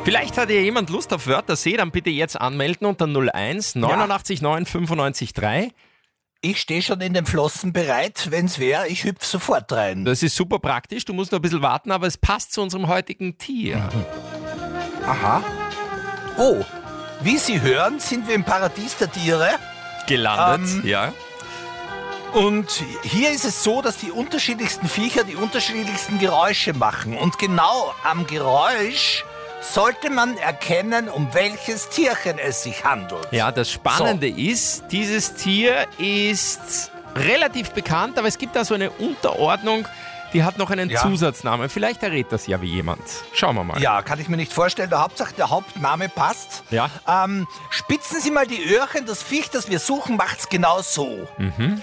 Vielleicht hat ja jemand Lust auf Wörtersee, dann bitte jetzt anmelden unter 01 89 9 95 3. Ich stehe schon in den Flossen bereit. Wenn's wäre, ich hüpfe sofort rein. Das ist super praktisch, du musst noch ein bisschen warten, aber es passt zu unserem heutigen Tier. Aha. Oh, wie Sie hören, sind wir im Paradies der Tiere. Gelandet, ja. Und hier ist es so, dass die unterschiedlichsten Viecher die unterschiedlichsten Geräusche machen. Und genau am Geräusch sollte man erkennen, um welches Tierchen es sich handelt. Ja, das Spannende ist, dieses Tier ist relativ bekannt, aber es gibt da so eine Unterordnung, die hat noch einen Zusatznamen. Vielleicht errät das ja wie jemand. Schauen wir mal. Ja, kann ich mir nicht vorstellen. Hauptsache der Hauptname passt. Ja. Spitzen Sie mal die Öhrchen. Das Viech, das wir suchen, macht's genau so. Mhm.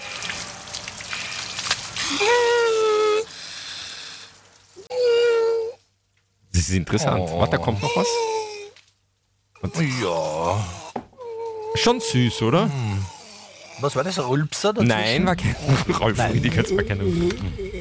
Das ist interessant. Warte, da kommt noch was. Ja. Schon süß, oder? Was war das? Ein Rülpser dazwischen? Nein, war kein Rolf Rüdiger, das war kein Rülpser.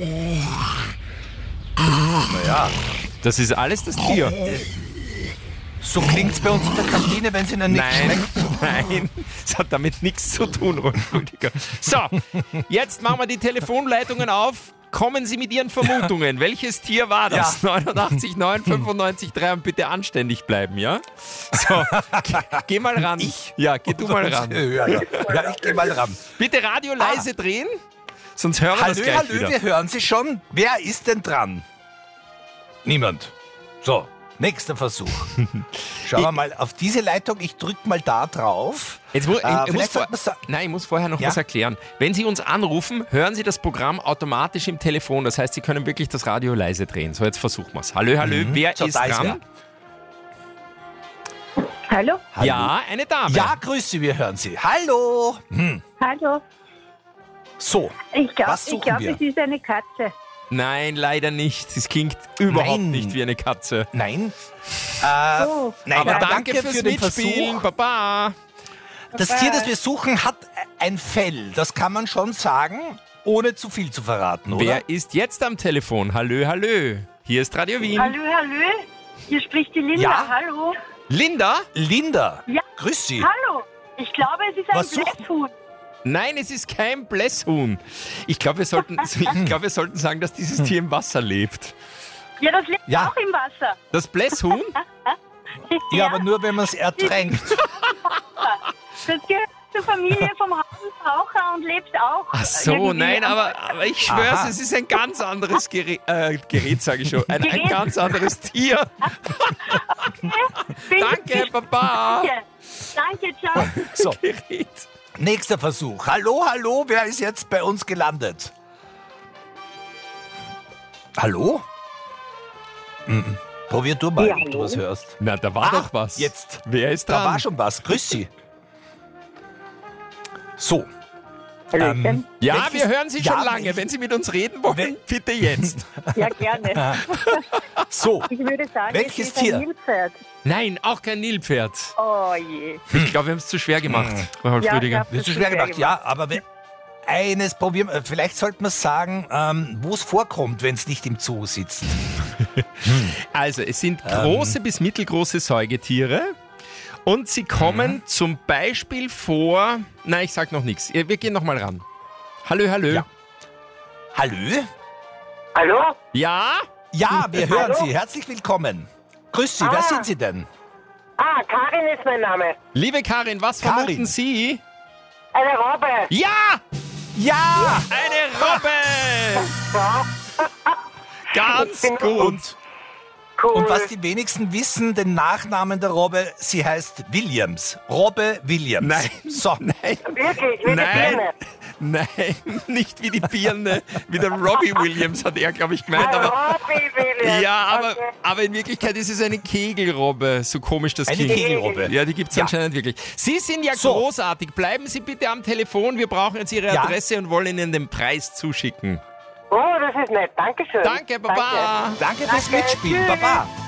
Naja. Das ist alles das Tier. So klingt's bei uns in der Kantine, wenn es Ihnen nicht schmeckt. Nein, das hat damit nichts zu tun, Rolf Rüdiger. So, jetzt machen wir die Telefonleitungen auf. Kommen Sie mit Ihren Vermutungen. Welches Tier war das? 89 9 95 3 und bitte anständig bleiben, ja? So, geh mal ran. Ja, geh du mal ran. Ja, ich geh mal ran. Bitte Radio leise drehen, sonst hören wir das gleich wieder. Wir hören Sie schon. Wer ist denn dran? Niemand. So, nächster Versuch. Schauen wir mal auf diese Leitung. Ich drücke mal da drauf. Ich muss vorher noch was erklären. Wenn Sie uns anrufen, hören Sie das Programm automatisch im Telefon. Das heißt, Sie können wirklich das Radio leise drehen. So, jetzt versuchen wir es. Hallo, wer ist dran? Hallo? Ja, eine Dame. Ja, grüß Sie, wir hören Sie. Hallo. Hallo. So, Ich glaube, was suchen wir? es ist eine Katze. Nein, leider nicht. Es klingt überhaupt nicht wie eine Katze. Nein. Nein, Aber danke fürs den Mitspielen. Versuch. Baba. Das Tier, das wir suchen, hat ein Fell. Das kann man schon sagen, ohne zu viel zu verraten, oder? Wer ist jetzt am Telefon? Hallo. Hier ist Radio Wien. Hallo. Hier spricht die Linda. Ja? Hallo. Linda? Linda. Ja. Grüß Sie. Hallo. Ich glaube, es ist ein Was sucht- Blässhuhn. Nein, es ist kein Blässhuhn. Ich glaube, wir sollten sagen, dass dieses Tier im Wasser lebt. Ja, das lebt Ja. auch im Wasser. Das Blässhuhn? Ja, aber nur, wenn man es ertränkt. Das gehört zur Familie vom Hausentaucher und lebt auch. Ach so, irgendwie nein, am- aber ich schwör's, es ist ein ganz anderes Gerät, sage ich schon. Ein Gerät? ganz anderes Tier. Danke, Papa. Danke, ciao. So, Gerät. nächster Versuch. Hallo, wer ist jetzt bei uns gelandet? Hallo? Probier du mal, ob du was hörst. Na, da war doch was. Jetzt. Wer ist Da war dran? schon was. Grüß Sie. So. Hallöchen. Ja, Welches- wir hören Sie schon Ja, lange. welches- Wenn Sie mit uns reden wollen, Wel- bitte jetzt. Ja, gerne. So. Ich würde sagen, Welches es ist Tier? ein Nilpferd. Nein, auch kein Nilpferd. Oh je. Ich glaube, wir haben es zu schwer gemacht, Rolf Ja, Rüdiger. ja. Das ist zu schwer gemacht. Ja, aber eines probieren wir. Vielleicht sollten wir sagen, wo es vorkommt, wenn es nicht im Zoo sitzt. Also, es sind große bis mittelgroße Säugetiere und sie kommen zum Beispiel vor... Nein, ich sag noch nichts. Wir gehen noch mal ran. Hallo. Ja. Hallo? Hallo? Ja? Ja, wir hören Hallo? Sie. Herzlich willkommen. Grüß Sie, wer sind Sie denn? Karin ist mein Name. Liebe Karin, was Karin. vermuten Sie? Eine Robbe. Ja! Ja! Eine Robbe! Ja, Ganz gut. cool. Und was die wenigsten wissen, den Nachnamen der Robbe, sie heißt Williams. Robbe Williams. Nein. So. Nein, Wirklich, wie die nein, Birne. nein, nicht wie die Birne, wie der Robbie Williams, hat er, glaube ich, gemeint. Aber, Robbe Williams. ja, Okay. aber in Wirklichkeit ist es eine Kegelrobbe, so komisch das Eine klingt. Kegelrobbe. Ja, die gibt es Ja. anscheinend wirklich. Sie sind ja So. großartig. Bleiben Sie bitte am Telefon. Wir brauchen jetzt Ihre Ja. Adresse und wollen Ihnen den Preis zuschicken. Oh, das ist nett. Dankeschön. Danke, Baba. Danke fürs Danke, Mitspielen. tschüss. Baba.